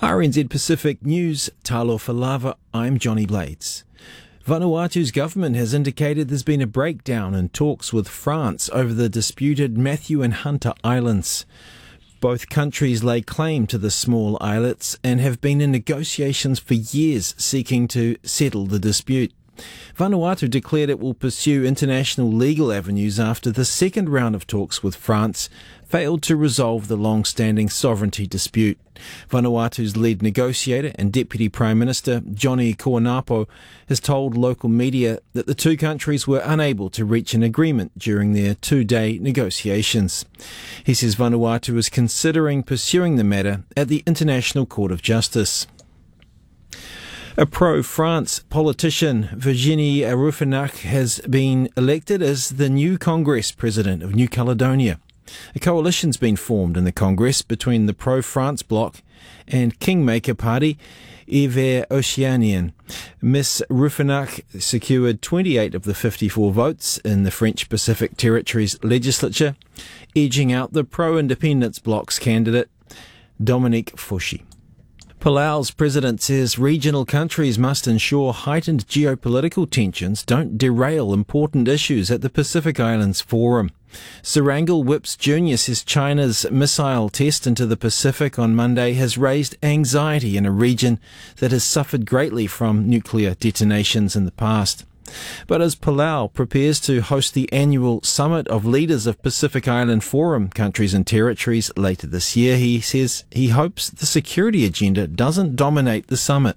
RNZ Pacific News, Talofa Lava, I'm Johnny Blades. Vanuatu's government has indicated there's been a breakdown in talks with France over the disputed Matthew and Hunter Islands. Both countries lay claim to the small islets and have been in negotiations for years seeking to settle the dispute. Vanuatu declared it will pursue international legal avenues after the second round of talks with France failed to resolve the long-standing sovereignty dispute. Vanuatu's lead negotiator and Deputy Prime Minister Johnny Koanapo has told local media that the two countries were unable to reach an agreement during their two-day negotiations. He says Vanuatu is considering pursuing the matter at the International Court of Justice. A pro-France politician, Virginie Rouffenac, has been elected as the new Congress President of New Caledonia. A coalition's been formed in the Congress between the pro-France bloc and Kingmaker Party, Hiver Oceanien. Miss Rouffenac secured 28 of the 54 votes in the French Pacific Territories legislature, edging out the pro-independence bloc's candidate, Dominique Fouchy. Palau's president says regional countries must ensure heightened geopolitical tensions don't derail important issues at the Pacific Islands Forum. Sarangel Whips Jr. says China's missile test into the Pacific on Monday has raised anxiety in a region that has suffered greatly from nuclear detonations in the past. But as Palau prepares to host the annual Summit of Leaders of Pacific Island Forum countries and territories later this year, he says he hopes the security agenda doesn't dominate the summit.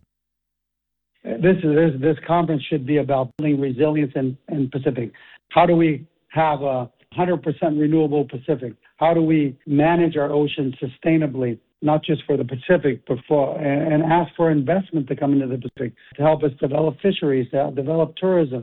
This conference should be about building resilience in Pacific. How do we have a 100% renewable Pacific? How do we manage our oceans sustainably, not just for the Pacific, but and ask for investment to come into the Pacific to help us develop fisheries, to develop tourism.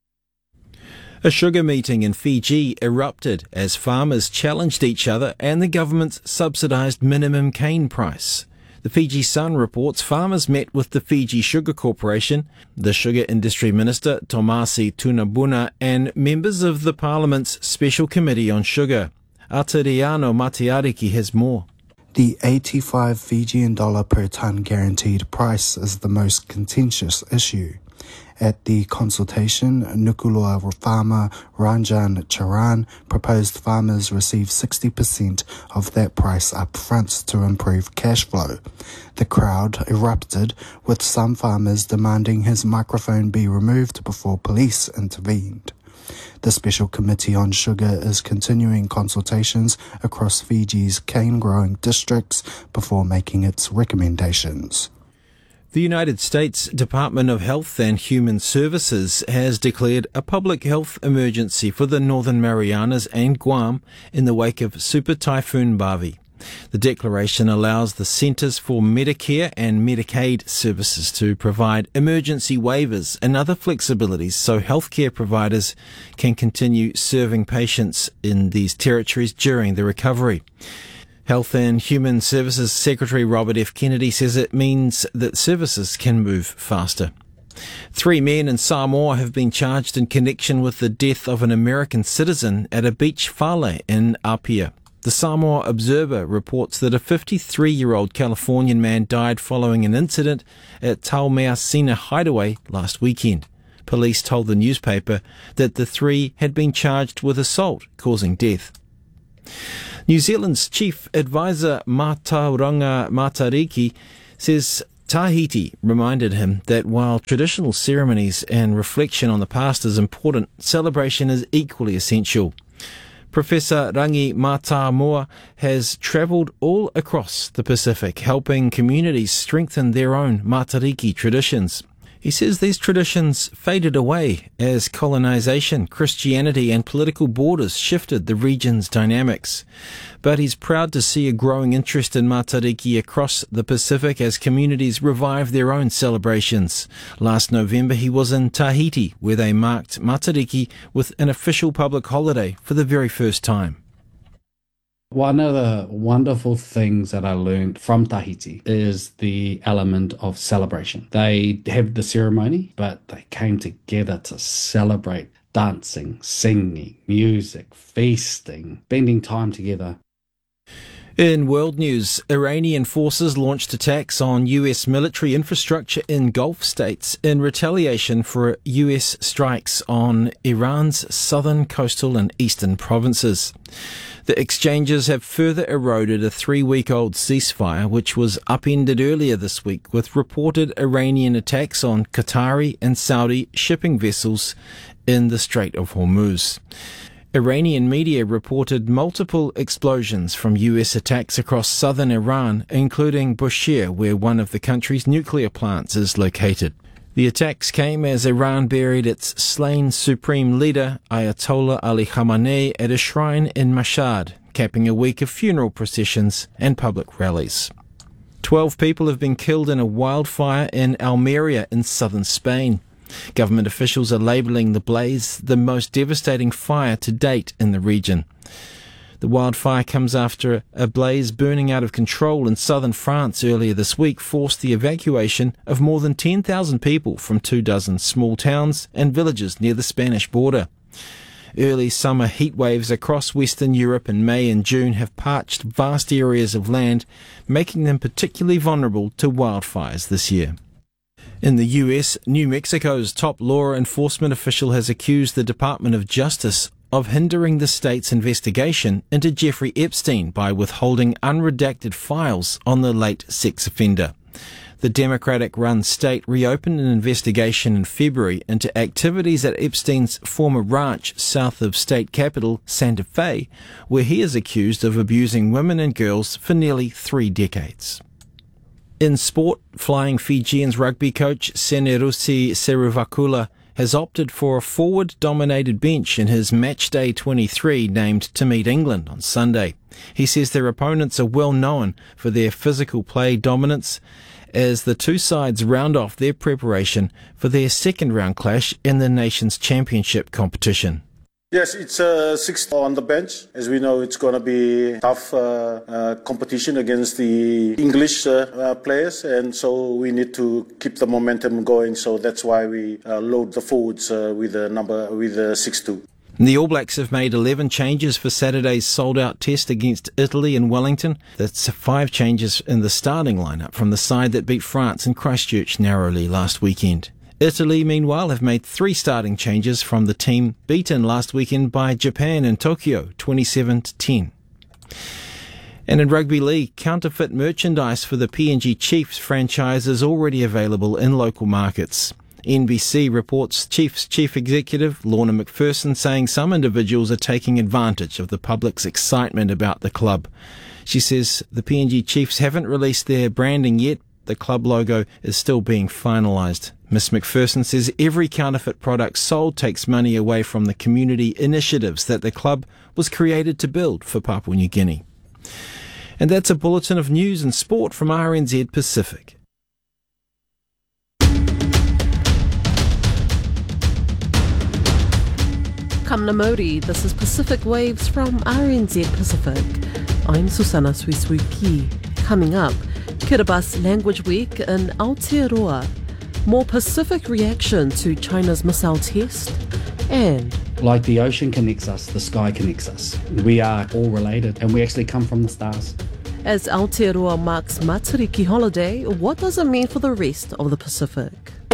A sugar meeting in Fiji erupted as farmers challenged each other and the government's subsidised minimum cane price. The Fiji Sun reports farmers met with the Fiji Sugar Corporation, the Sugar Industry Minister Tomasi Tunabuna, and members of the Parliament's Special Committee on Sugar. Atiriano Matiariki has more. The 85 Fijian dollar per tonne guaranteed price is the most contentious issue. At the consultation, Nuku'alofa farmer Ranjan Charan proposed farmers receive 60% of that price up front to improve cash flow. The crowd erupted, with some farmers demanding his microphone be removed before police intervened. The Special Committee on Sugar is continuing consultations across Fiji's cane-growing districts before making its recommendations. The United States Department of Health and Human Services has declared a public health emergency for the Northern Marianas and Guam in the wake of Super Typhoon Bavi. The declaration allows the Centers for Medicare and Medicaid Services to provide emergency waivers and other flexibilities so healthcare providers can continue serving patients in these territories during the recovery. Health and Human Services Secretary Robert F. Kennedy says it means that services can move faster. 3 men in Samoa have been charged in connection with the death of an American citizen at a beach whale in Apia. The Samoa Observer reports that a 53-year-old Californian man died following an incident at Taumeasina Hideaway last weekend. Police told the newspaper that the 3 had been charged with assault causing death. New Zealand's chief advisor Matauranga Matariki says Tahiti reminded him that while traditional ceremonies and reflection on the past is important, celebration is equally essential. Professor Rangi Matamua has travelled all across the Pacific, helping communities strengthen their own Matariki traditions. He says these traditions faded away as colonisation, Christianity and political borders shifted the region's dynamics. But he's proud to see a growing interest in Matariki across the Pacific as communities revive their own celebrations. Last November he was in Tahiti, where they marked Matariki with an official public holiday for the very first time. One of the wonderful things that I learned from Tahiti is the element of celebration. They have the ceremony, but they came together to celebrate dancing, singing, music, feasting, spending time together. In world news, Iranian forces launched attacks on US military infrastructure in Gulf states in retaliation for US strikes on Iran's southern, coastal and eastern provinces. The exchanges have further eroded a 3-week-old ceasefire, which was upended earlier this week with reported Iranian attacks on Qatari and Saudi shipping vessels in the Strait of Hormuz. Iranian media reported multiple explosions from US attacks across southern Iran, including Bushehr, where one of the country's nuclear plants is located. The attacks came as Iran buried its slain supreme leader, Ayatollah Ali Khamenei, at a shrine in Mashhad, capping a week of funeral processions and public rallies. 12 people have been killed in a wildfire in Almeria in southern Spain. Government officials are labelling the blaze the most devastating fire to date in the region. The wildfire comes after a blaze burning out of control in southern France earlier this week forced the evacuation of more than 10,000 people from 24 small towns and villages near the Spanish border. Early summer heat waves across Western Europe in May and June have parched vast areas of land, making them particularly vulnerable to wildfires this year. In the US, New Mexico's top law enforcement official has accused the Department of Justice of hindering the state's investigation into Jeffrey Epstein by withholding unredacted files on the late sex offender. The Democratic-run state reopened an investigation in February into activities at Epstein's former ranch south of state capital Santa Fe, where he is accused of abusing women and girls for nearly 3 decades. In sport, flying Fijians rugby coach Senerusi Seruvakula has opted for a forward-dominated bench in his Matchday 23 named to meet England on Sunday. He says their opponents are well known for their physical play dominance as the two sides round off their preparation for their second-round clash in the Nations Championship competition. Yes, it's 6 on the bench. As we know, it's going to be tough competition against the English players, and so we need to keep the momentum going. So that's why we load the forwards with the 6-2. The All Blacks have made 11 changes for Saturday's sold-out test against Italy in Wellington. That's 5 changes in the starting lineup from the side that beat France in Christchurch narrowly last weekend. Italy, meanwhile, have made 3 starting changes from the team beaten last weekend by Japan in Tokyo, 27-10. And in rugby league, counterfeit merchandise for the PNG Chiefs franchise is already available in local markets. NBC reports Chiefs Chief Executive Lorna McPherson saying some individuals are taking advantage of the public's excitement about the club. She says the PNG Chiefs haven't released their branding yet. The club logo is still being finalised. Ms McPherson says every counterfeit product sold takes money away from the community initiatives that the club was created to build for Papua New Guinea. And that's a bulletin of news and sport from RNZ Pacific. Kamna Modi, this is Pacific Waves from RNZ Pacific. I'm Susana Suisuiki. Coming up, Kiribati Language Week in Aotearoa, more Pacific reaction to China's missile test, and like the ocean connects us, the sky connects us. We are all related, and we actually come from the stars. as Aotearoa marks Matariki holiday, what does it mean for the rest of the Pacific?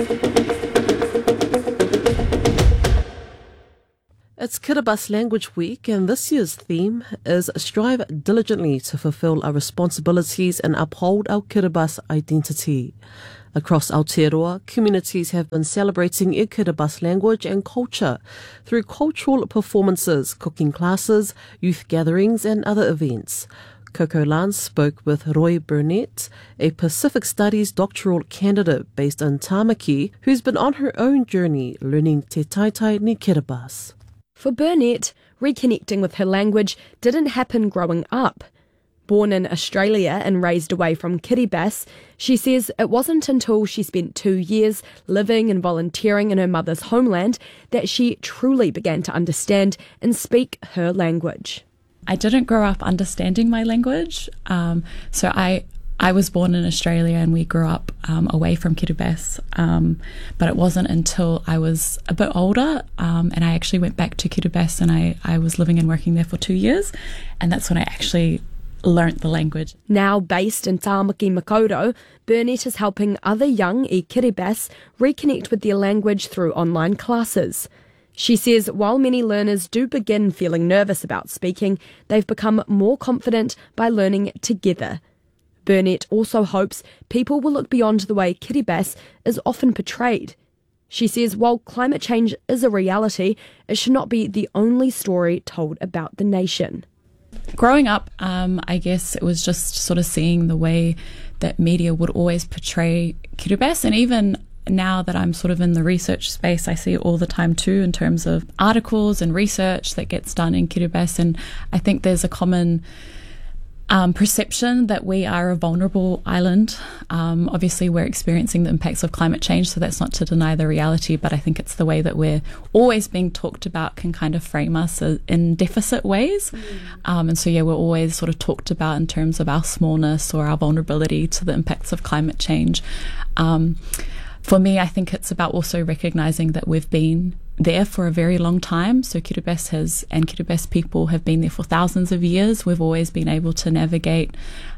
It's Kiribati Language Week, and this year's theme is strive diligently to fulfill our responsibilities and uphold our Kiribati identity. Across Aotearoa, communities have been celebrating their Kiribati language and culture through cultural performances, cooking classes, youth gatherings and other events. Coco Lance spoke with Roy Burnett, a Pacific Studies doctoral candidate based in Tamaki, who's been on her own journey learning Te Taitai ni Kiribati. For Burnett, reconnecting with her language didn't happen growing up. Born in Australia and raised away from Kiribati, she says it wasn't until she spent 2 years living and volunteering in her mother's homeland that she truly began to understand and speak her language. I didn't grow up understanding my language, so I was born in Australia and we grew up away from Kiribati, but it wasn't until I was a bit older and I actually went back to Kiribati and I was living and working there for 2 years, and that's when I actually learnt the language. Now based in Tāmaki Makaurau, Burnett is helping other young i Kiribati reconnect with their language through online classes. She says while many learners do begin feeling nervous about speaking, they've become more confident by learning together. Burnett also hopes people will look beyond the way Kiribati is often portrayed. She says while climate change is a reality, it should not be the only story told about the nation. Growing up, I guess it was just sort of seeing the way that media would always portray Kiribati, and even now that I'm sort of in the research space, I see it all the time too in terms of articles and research that gets done in Kiribati, and I think there's a common perception that we are a vulnerable island. Obviously, we're experiencing the impacts of climate change, so that's not to deny the reality, but I think it's the way that we're always being talked about can kind of frame us in deficit ways. And so, we're always sort of talked about in terms of our smallness or our vulnerability to the impacts of climate change. For me, I think it's about also recognising that we've been there for a very long time. So Kiribati people have been there for thousands of years. We've always been able to navigate,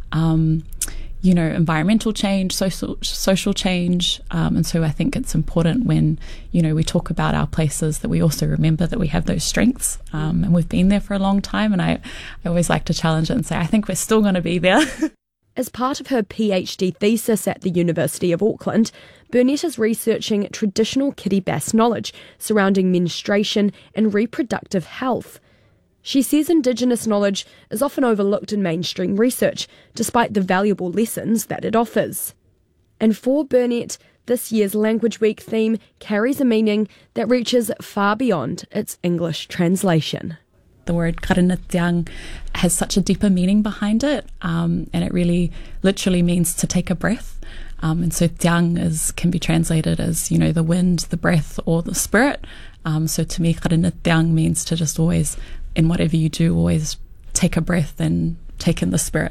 environmental change, social change. And so I think it's important when, we talk about our places that we also remember that we have those strengths. And we've been there for a long time. And I always like to challenge it and say, I think we're still going to be there. As part of her PhD thesis at the University of Auckland, Burnett is researching traditional Kiribati knowledge surrounding menstruation and reproductive health. She says Indigenous knowledge is often overlooked in mainstream research, despite the valuable lessons that it offers. And for Burnett, this year's Language Week theme carries a meaning that reaches far beyond its English translation. The word karanatiang has such a deeper meaning behind it, and it really literally means to take a breath. And so tiang can be translated as, the wind, the breath, or the spirit. So to me, karanatiang means to just always, in whatever you do, always take a breath and take in the spirit.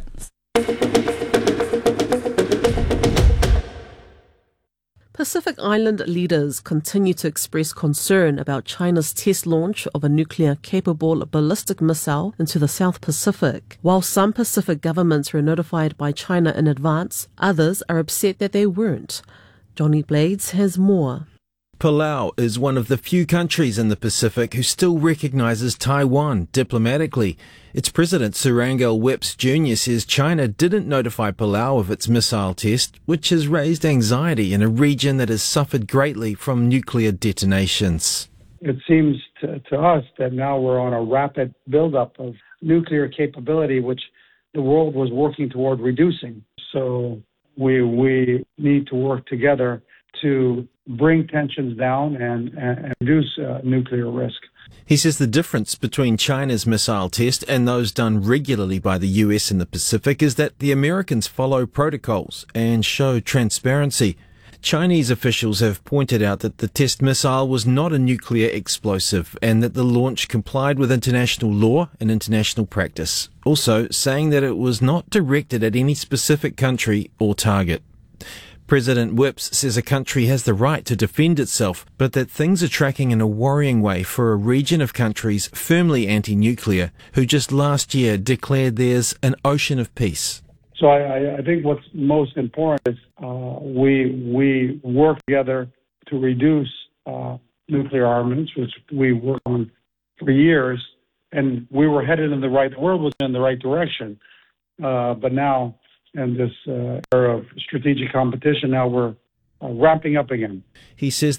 Pacific Island leaders continue to express concern about China's test launch of a nuclear-capable ballistic missile into the South Pacific. While some Pacific governments were notified by China in advance, others are upset that they weren't. Johnny Blades has more. Palau is one of the few countries in the Pacific who still recognises Taiwan diplomatically. Its president, Surangel Whips Jr. says China didn't notify Palau of its missile test, which has raised anxiety in a region that has suffered greatly from nuclear detonations. It seems to us that now we're on a rapid buildup of nuclear capability, which the world was working toward reducing. So we need to work together to bring tensions down and reduce nuclear risk. He says the difference between China's missile test and those done regularly by the US in the Pacific is that the Americans follow protocols and show transparency. Chinese officials have pointed out that the test missile was not a nuclear explosive and that the launch complied with international law and international practice, also saying that it was not directed at any specific country or target. President Whips says a country has the right to defend itself, but that things are tracking in a worrying way for a region of countries firmly anti-nuclear, who just last year declared theirs an ocean of peace. So I think what's most important is we work together to reduce nuclear armaments, which we worked on for years, and we were headed in the world was in the right direction. But now, in this era of strategic competition, now we're ramping up again. He says